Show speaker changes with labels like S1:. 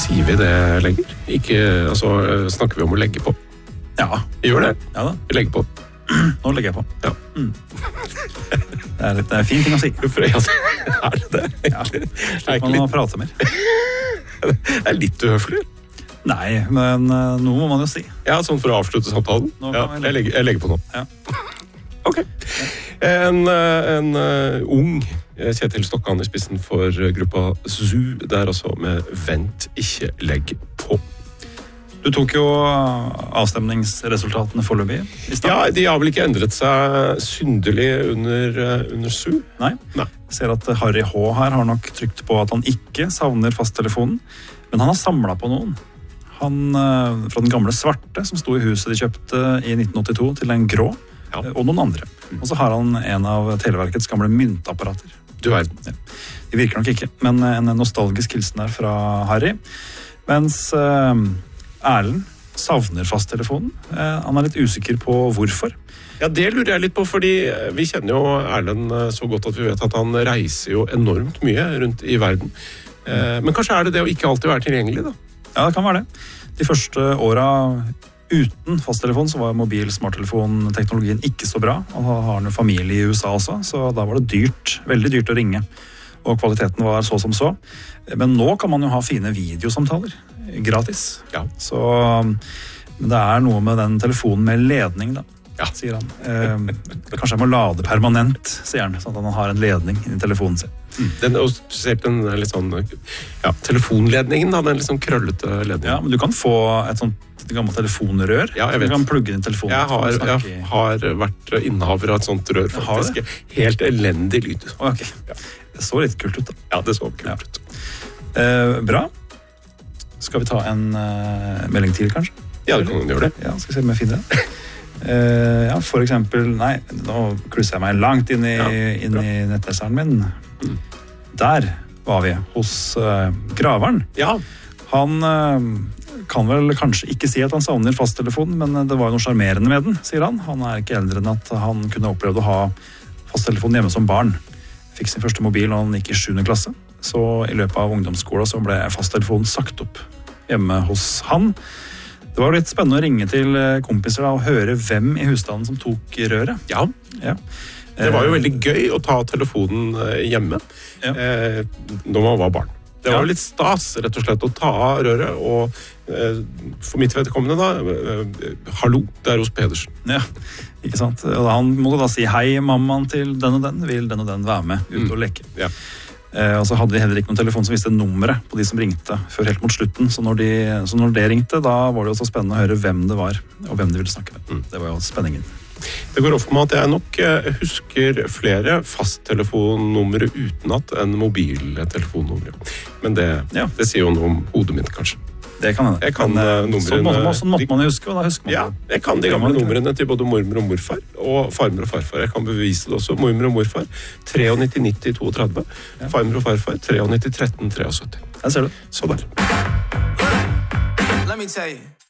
S1: Sier vi det legger? Ikke, altså, snakker vi om å legge på?
S2: Ja.
S1: Gjør det?
S2: Ja da.
S1: Vi legger på.
S2: Nå legger jeg på.
S1: Ja.
S2: Det er en fin ting å si.
S1: Er det?
S2: Ja. Slik man må prate mer.
S1: Det er litt uhøflig.
S2: Nei, men noe må man jo si.
S1: Ja, sånn for å avslutte samtalen. Ja, jeg legger på nå.
S2: Ja.
S1: Ok. En ung Kjetil Stokkan i spissen for gruppa ZU, der også med Vent, ikke legg på.
S2: Du tok jo avstemningsresultatene foreløpig i stad.
S1: Ja, de har vel ikke endret seg synderlig under ZU?
S2: Nei. Jeg ser at Harry H. her har nok trykt på at han ikke savner fasttelefonen, men han har samlet på noen. Han fra den gamle svarte som sto i huset de kjøpte i 1982 til en grå, og noen andre. Og så har han en av Televerkets gamle myntapparater.
S1: Du verden.
S2: Ja. De virker nok ikke, men en nostalgisk hilsen der fra Harry. Mens Erlend savner fasttelefonen. Han er litt usikker på hvorfor.
S1: Ja, det lurer jeg litt på, fordi vi kjenner jo Erlend så godt at vi vet at han reiser jo enormt mye rundt i verden. Men kanskje er det å ikke alltid være tilgjengelig, da?
S2: Ja, det kan være det. De første åra uten fasttelefon så var mobil-smarttelefon-teknologien ikke så bra. Og har han jo familie i USA også, så da var det dyrt, veldig dyrt å ringe. Og kvaliteten var så som så. Men nå kan man jo ha fine videosamtaler, gratis.
S1: Ja.
S2: Så men det er noe med den telefonen med ledning da, sier han. Kanskje jeg må lade permanent, sier han, sånn at han har en ledning i telefonen sin.
S1: Den litt sånn, telefonledningen da, den litt sånn krøllete ledningen.
S2: Ja, men du kan få et sånt gammelt telefonrør.
S1: Ja, jeg vet.
S2: Du kan plugge inn telefonen.
S1: Jeg har vært innehaver av et sånt rør, faktisk. Helt elendig lyd.
S2: Ok, det så litt kult ut da.
S1: Ja, det så kult ut.
S2: Bra. Skal vi ta en melding til, kanskje?
S1: Ja, det kan man gjøre det.
S2: Ja, skal vi se om jeg finner det. For eksempel, nei, nå klusser jeg meg langt inn i nettleseren min. Der var vi hos Graveren.
S1: Ja.
S2: Han kan vel kanskje ikke si at han savner fasttelefonen, men det var noe charmerende med den, sier han. Han er ikke eldre enn at han kunne opplevd å ha fasttelefonen hjemme som barn. Fikk sin første mobil når han gikk i 7. klasse. Så i løpet av ungdomsskolen så ble fasttelefonen sagt opp hjemme hos han. Det var litt spennende å ringe til kompiser da, og høre hvem i husstanden som tok røret.
S1: Ja. Det var jo veldig gøy å ta telefonen hjemme når man var barn. Det var litt stas, rett og slett, å ta av røret, og for mitt vedkommende da, hallo, det er hos Pedersen.
S2: Ja, ikke sant? Og han måtte da si hei, mammaen til den og den, vil den og den være med ut og leke.
S1: Ja.
S2: Og så hadde de heller ikke noen telefon som visste nummeret på de som ringte før helt mot slutten, så når det ringte, da var det jo så spennende å høre hvem det var, og hvem de ville snakke med. Det var jo spenningen.
S1: Det går opp for meg at jeg nok husker flere fasttelefonnumre utenat enn mobiltelefonnumre. Men det sier jo noe om hodet mitt, kanskje.
S2: Det kan hende.
S1: Jeg kan numrene...
S2: Sånn måtte man huske, og da husker man.
S1: Ja, jeg kan de gamle numrene til både mormor og morfar, og farmor og farfar. Jeg kan bevise det også. Mormor og morfar, 93 90 32. Farmor og farfar, 93 13 73.
S2: Der ser du.
S1: Så der.
S3: Let me tell you.